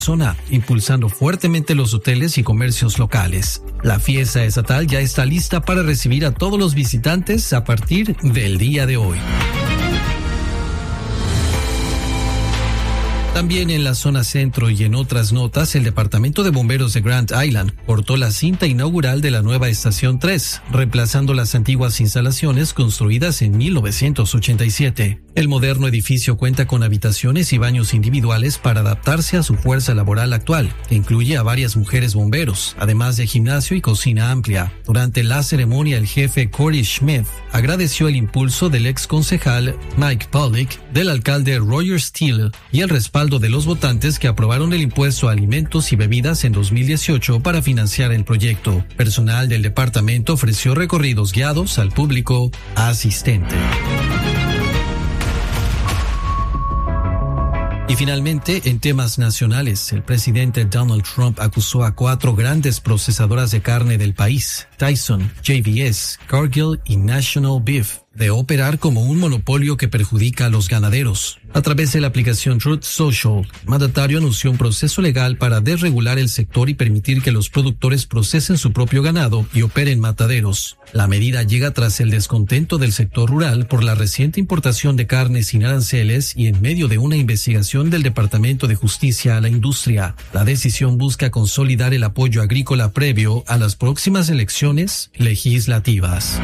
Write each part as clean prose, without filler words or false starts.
zona, impulsando fuertemente los hoteles y comercios locales. La fiesta estatal ya está lista para recibir a todos los visitantes a partir del día de hoy. También en la zona centro y en otras notas, el Departamento de Bomberos de Grand Island cortó la cinta inaugural de la nueva Estación 3, reemplazando las antiguas instalaciones construidas en 1987. El moderno edificio cuenta con habitaciones y baños individuales para adaptarse a su fuerza laboral actual, que incluye a varias mujeres bomberos, además de gimnasio y cocina amplia. Durante la ceremonia, el jefe Corey Smith agradeció el impulso del ex concejal Mike Pollock, del alcalde Roger Steele y el respaldo de los votantes que aprobaron el impuesto a alimentos y bebidas en 2018 para financiar el proyecto. Personal del departamento ofreció recorridos guiados al público asistente. Y finalmente, en temas nacionales, el presidente Donald Trump acusó a 4 grandes procesadoras de carne del país, Tyson, JBS, Cargill y National Beef, de operar como un monopolio que perjudica a los ganaderos. A través de la aplicación Truth Social, el mandatario anunció un proceso legal para desregular el sector y permitir que los productores procesen su propio ganado y operen mataderos. La medida llega tras el descontento del sector rural por la reciente importación de carne sin aranceles y en medio de una investigación del Departamento de Justicia a la industria. La decisión busca consolidar el apoyo agrícola previo a las próximas elecciones legislativas.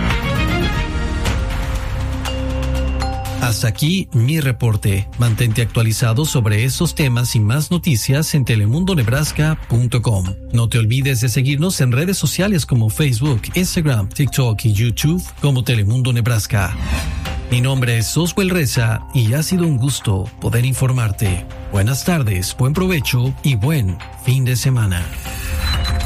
Hasta aquí mi reporte. Mantente actualizado sobre estos temas y más noticias en telemundonebraska.com. No te olvides de seguirnos en redes sociales como Facebook, Instagram, TikTok y YouTube como Telemundo Nebraska. Mi nombre es Oswald Reza y ha sido un gusto poder informarte. Buenas tardes, buen provecho y buen fin de semana.